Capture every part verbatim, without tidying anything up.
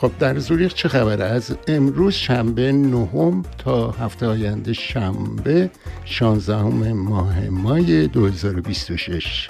خب در زوریخ چه خبره؟ از امروز شنبه نهم تا هفته آینده شنبه شانزدهم ماه مای دو هزار و بیست و شش.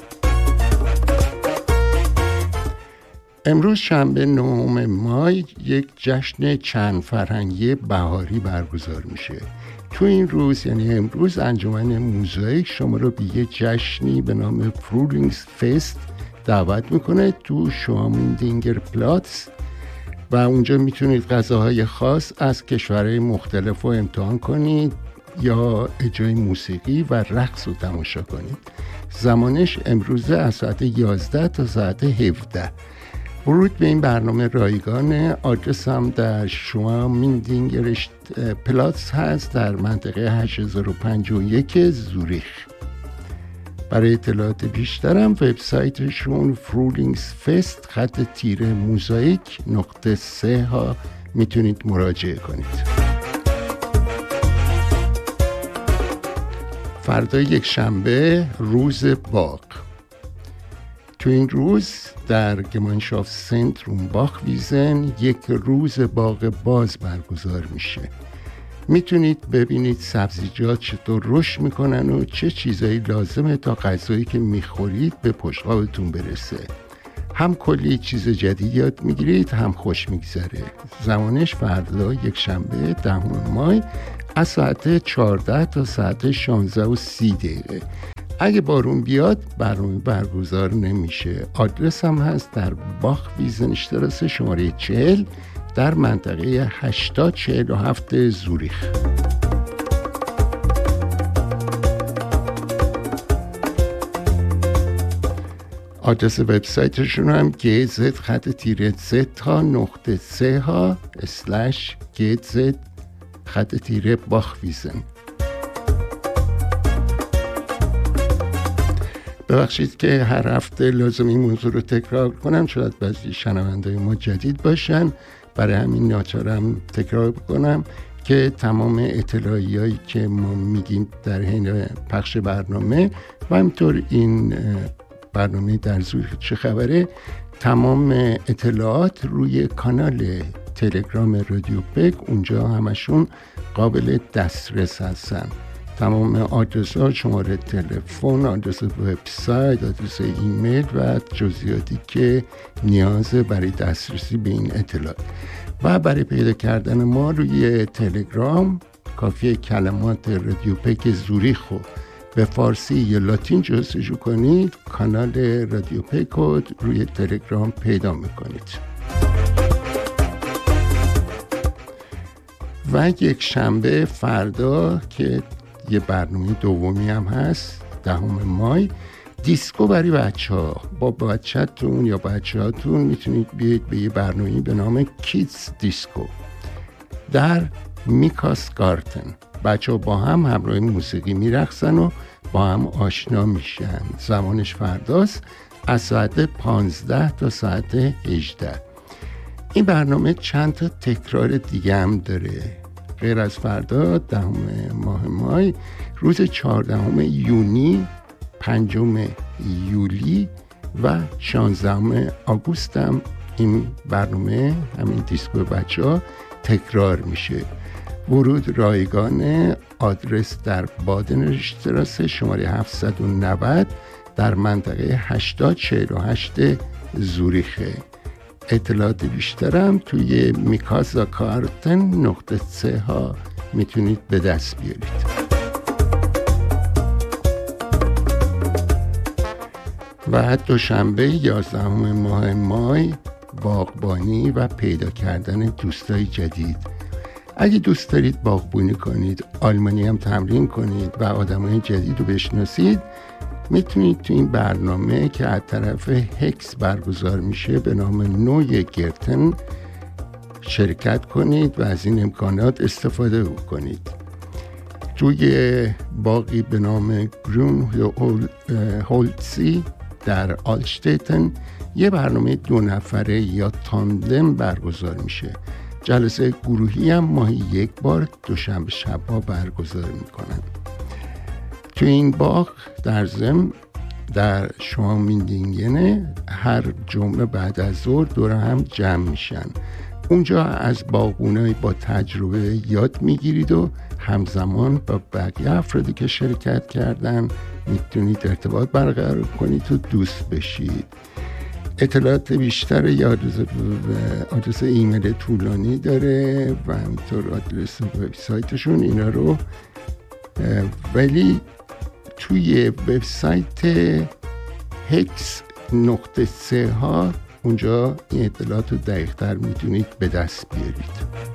امروز شنبه نهم مای یک جشن چند فرهنگی بهاری برگزار میشه. تو این روز یعنی امروز انجمن موزاییک شما رو به یک جشنی به نام فرولینگس فست دعوت میکنه تو شواموندینگر پلاتس و اونجا میتونید غذاهای خاص از کشورهای مختلف رو امتحان کنید یا اجرای موسیقی و رقص رو تماشا کنید. زمانش امروزه از ساعت یازده تا ساعت هفده. ورود به این برنامه رایگانه. آدرس هم در شواموندینگر پلاتس هست در منطقه هشت هزار و پنجاه و یک زوریخ. برای اطلاعات بیشترم وبسایتشون فرولینگس فست خط تیره موزاییک نقطه سه ها میتونید مراجعه کنید. فردا یک شنبه روز باغ. تو این روز در گمانشافت سنتروم باخ ویزن یک روز باغ باز برگزار میشه. میتونید ببینید سبزیجات چطور رشد میکنن و چه چیزایی لازمه تا غذایی که میخورید به پشت‌هاتون برسه. هم کلی چیز جدید یاد میگیرید هم خوش میگذره. زمانش فردا یک شنبه دهم مای از ساعت چهارده تا ساعت شانزده و سی دقیقه. اگه بارون بیاد برنامه برگزار نمیشه. آدرس هم هست در باخ ویزنشتراس شماره چهل در منطقه هشتاد چهل و هفت زوریخ. آدرس وبسایتشون هم گزد خط تیره زد ها نقطه سه ها اسلش گزد خط تیره باخ ویزن. ببخشید که هر هفته لازم این موضوع رو تکرار کنم، شاید بعضی شنونده ما جدید باشن، برای همین ناچارم تکرار بکنم که تمام اطلاعیهایی که ما میگیم در حین پخش برنامه و همینطور این برنامه در زوریخ چه خبره، تمام اطلاعات روی کانال تلگرام رادیو پک اونجا همشون قابل دسترس هستن. تمام آدرس ها، شماره تلفن، آدرس وبسایت، آدرس ایمیل و جزئیاتی که نیازه برای دسترسی به این اطلاعات. و برای پیدا کردن ما روی تلگرام کافیه کلمات رادیو پک زوریخ رو به فارسی یا لاتین جستجو کنید، کانال رادیو پک رو روی تلگرام پیدا میکنید. و یک شنبه فردا که یه برنامه دومی هم هست دهم مای، دیسکو برای بچه ها. با بچه‌تون یا بچه هاتون میتونید بیاید به یه برنامه به نام کیدز دیسکو در میکاس گارتن. بچه ها با هم همراه موسیقی میرقصن و با هم آشنا میشن. زمانش فرداست از ساعت پانزده تا ساعت هجده. این برنامه چند تا تکرار دیگه هم داره. غیر از فردا دهم ماه مای، روز چهاردهم یونی، پنجم یولی و شانزدهم آگوست هم این برنامه همین دیسکو بچه ها تکرار میشه. ورود رایگانه. آدرس در بادنشتراس شماره هفتصد و نود در منطقه هشتاد چهل و هشت زوریخه. اطلاعات بیشترم توی میکاسا کارتن نقطه سه ها میتونید به دست بیارید. و دوشنبه یازدهم ماه مای، باغبانی و پیدا کردن دوستای جدید. اگه دوست دارید باغبونی کنید، آلمانی هم تمرین کنید و آدمای جدید رو بشناسید، میتونید تو این برنامه که از طرف هکس برگزار میشه به نام نوی گرتن شرکت کنید و از این امکانات استفاده کنید. توی باغی به نام گرون هولتسی در آلشتتن یه برنامه دو نفره یا تاندم برگزار میشه. جلسه گروهی هم ماهی یک بار دوشنبه شب‌ها برگزار میکنن. تو این باغ در ضمن در شواموندینگن هر جمعه بعد از ظهر دور هم جمع میشن اونجا از باغبونای با تجربه یاد میگیرید و همزمان با بقیه افرادی که شرکت کردن میتونید ارتباط برقرار کنید و دوست بشید. اطلاعات بیشتر یا آدرس, آدرس ایمیل طولانی داره و همینطور آدرس وبسایتشون اینا رو، ولی توی وبسایت هکس نقطه سه ها اونجا این اطلاعات رو دقیق تر میتونید به دست بیارید.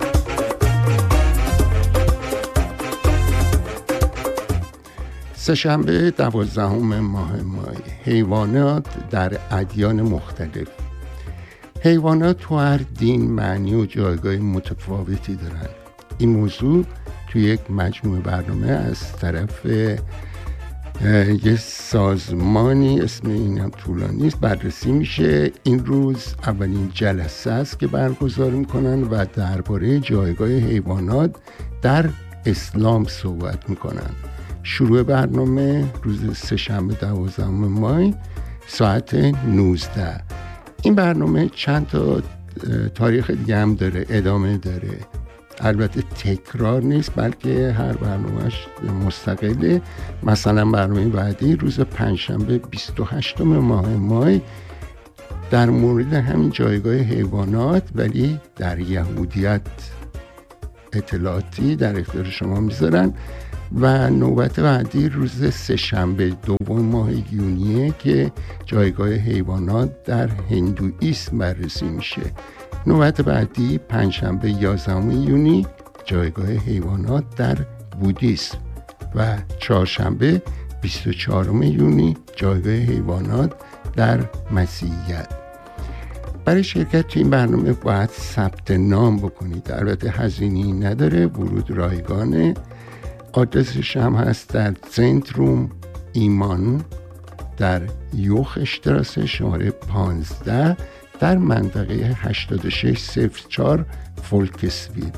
سه‌شنبه دوازدهم ماه مای، حیوانات در ادیان مختلف. حیوانات تو هر دین معنی و جایگاه متفاوتی دارن. این موضوع توی یک مجموعه برنامه از طرف یه سازمانی، اسم این هم طولانی است، بررسی میشه. این روز اولین جلسه است که برگزار میکنن و درباره جایگاه حیوانات در اسلام صحبت میکنن. شروع برنامه روز سه‌شنبه دوازدهم مای ساعت نوزده. این برنامه چند تا تاریخ دیگه هم داره، ادامه داره. البته تکرار نیست بلکه هر برنامهش مستقله. مثلا برنامه بعدی روز پنجشنبه بیست و هشتم ماه مای در مورد همین جایگاه حیوانات ولی در یهودیت اطلاعاتی در اختیار شما میذارن و نوبت بعدی روز سه‌شنبه دوم ماه یونیه که جایگاه حیوانات در هندوئیسم بررسی میشه. نوبت بعدی پنجشنبه یازدهم یونی جایگاه حیوانات در بودیسم و چهارشنبه بیست و چهارم یونی جایگاه حیوانات در مسیحیت. برای شرکت تو این برنامه باید ثبت نام بکنید. البته هزینه‌ای نداره، ورود رایگانه. آدرسش هم هست در سنتروم ایمان در یوخ اشتراسه شماره پانزده در منطقه هشتاد و شش صفر چهار فولکسویل.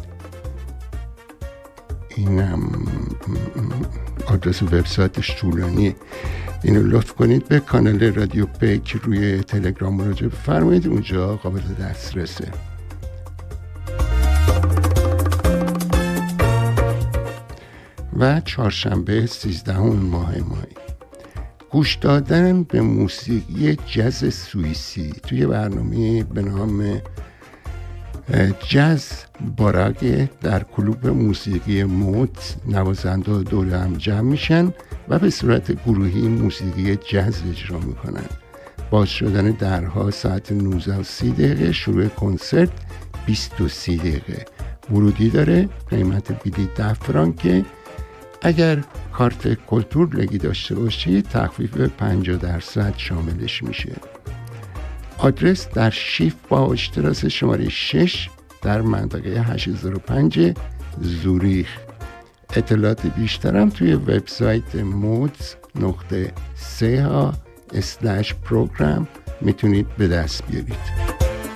اینم آدرس وبسایتش طولانیه. اینو لطف کنید به کانال رادیو پیک روی تلگرام مراجعه بفرمایید، اونجا قابل دسترسه. و چهارشنبه سیزدهم ماه مای، گوش دادن به موسیقی جاز سوئیسی توی برنامه به نام جاز باراگ در کلوب موسیقی موت نوازنده دور هم جمع میشن و به صورت گروهی موسیقی جاز اجرا میکنن. باز شدن درها ساعت نوزده و سی دقیقه، شروع کنسرت بیست و سی دقیقه. ورودی داره، قیمت بلیط ده فرانکه. اگر کارت کلتور لگی داشته باشید تخفیف پنجاه درصد شاملش میشه. آدرس در شیف با اشتراس شماره شش در منطقه هشت هزار و پنج زوریخ. اطلاعات بیشترم توی وبسایت موت نقطه سه ها اسلش پروگرام میتونید به دست بیارید.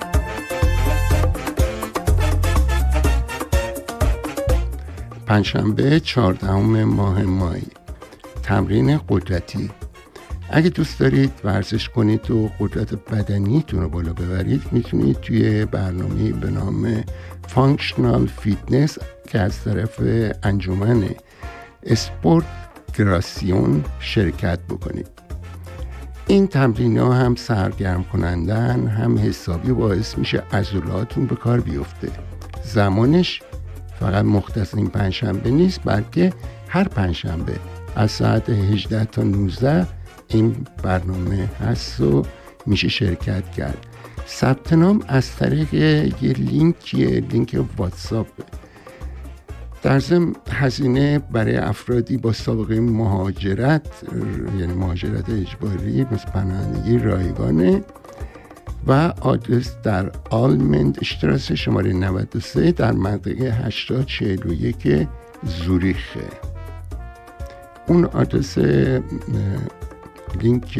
پنجشنبه چهاردهم ماه مای، تمرین قدرتی. اگه دوست دارید ورزش کنید و قدرت بدنیتون رو بالا ببرید میتونید توی برنامه به نام فانکشنال فیتنس که از طرف انجمن اسپورت گراسیون شرکت بکنید. این تمرین ها هم سرگرم کنندن هم حسابی باعث میشه عضلاتون به کار بیفته. زمانش فقط مختص این پنجشنبه نیست بلکه هر پنجشنبه از ساعت هجده تا نوزده این برنامه هست و میشه شرکت کرد. ثبت نام از طریق یه لینک یه لینک واتساپ. در ضمن هزینه برای افرادی با سابقه مهاجرت یعنی مهاجرت اجباری مثل پناهندگی رایگانه و آدرس در آلمند اشتراس شماره نود و سه در منطقه هشتاد چهل و یک زوریخه. اون آدرس لینک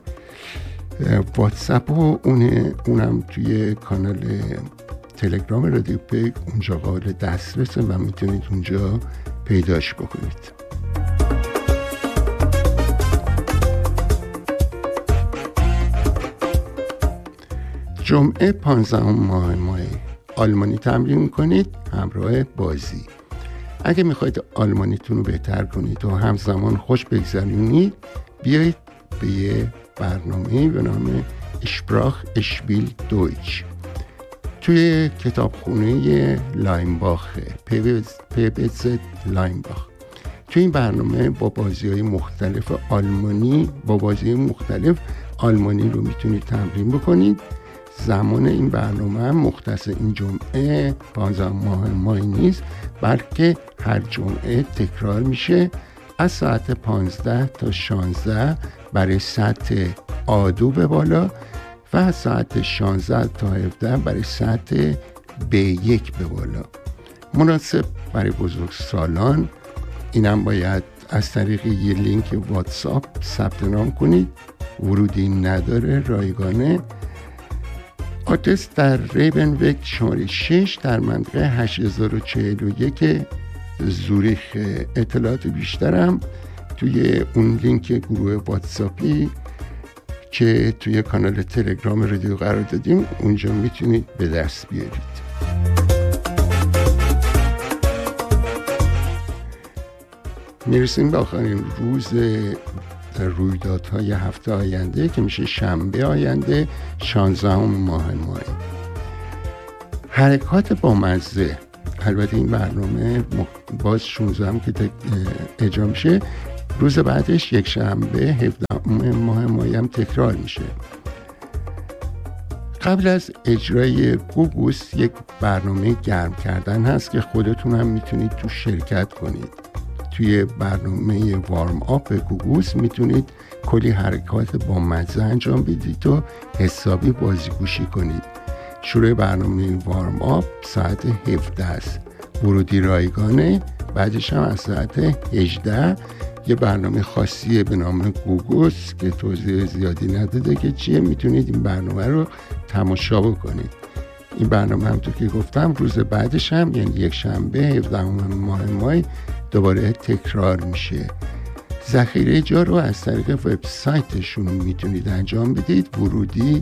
واتساپ و اونه اونم توی کانال تلگرام رادیو پیک اونجا قابل دسترسه و میتونید اونجا پیداش بکنید. جمعه پانزدهم ماه مای، آلمانی تمرین میکنید همراه بازی. اگه میخواید آلمانیتون رو بهتر کنید و همزمان خوش بگذرونید، بیایید به یه برنامه به نام اشپراخ اشپیل دویچ توی کتابخونه لاینباخ پی بی زد لاینباخ. توی این برنامه با بازی‌های مختلف آلمانی با بازی مختلف آلمانی رو میتونید تمرین بکنید. زمان این برنامه هم مختص این جمعه پانزده ماه مای نیست، بلکه هر جمعه تکرار میشه از ساعت پانزده تا شانزده برای سطح آ دو به بالا و از ساعت شانزده تا هفده برای سطح بی یک به بالا. مناسب برای بزرگسالان. اینم باید از طریق یه لینک واتساپ ثبت نام کنید. ورودی نداره، رایگانه. آدرس در ریبنویک شماره شش در منطقه هشت هزار و چهل و یک زوریخ. اطلاعات بیشترم توی اون لینک گروه واتساپی که توی کانال تلگرام رادیو قرار دادیم اونجا میتونید به دست بیارید. میرسیم به آخرین روز رویدادهای هفته آینده که میشه شنبه آینده شانزدهم ماه مای. حرکات با مزه. البته این برنامه باز شانزدهم که اجرا میشه، روز بعدش یک شنبه هفدهم ماه مای هم تکرار میشه. قبل از اجرای گوگوس یک برنامه گرم کردن هست که خودتون هم میتونید تو شرکت کنید. توی برنامه وارم آپ گوگوس میتونید کلی حرکات با مزه انجام بدید و حسابی بازیگوشی کنید. شروع برنامه وارم آپ ساعت هفده است. ورودی رایگانه. بعدش هم از ساعت هجده یه برنامه خاصیه به نام گوگوس که توضیح زیادی نداده که چیه، میتونید این برنامه رو تماشا بکنید. این برنامه هم تو که گفتم روز بعدش هم یعنی یک شنبه هفدهم ماه مای دوباره تکرار میشه. ذخیره جا رو از طریق وبسایتشون میتونید انجام بدید. ورودی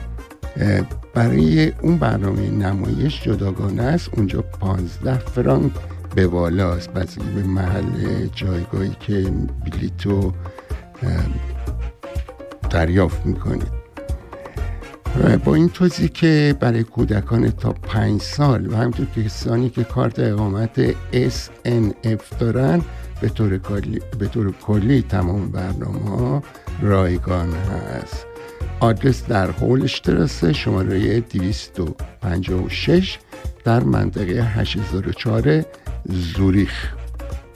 برای اون برنامه نمایش جداگانه است. اونجا پانزده فرانک به بالاست، بستگی به محل جایگاهی که بلیتو دریافت میکنید. با این توضیح که برای کودکان تا پنج سال و همینطور که کسانی که کارت اقامت اس ان اف دارن به طور کلی, به طور کلی تمام برنامه رایگان هست. آدرس در هولشتراسه شماره دویست و پنجاه و شش در منطقه هشت هزار و چهار زوریخ.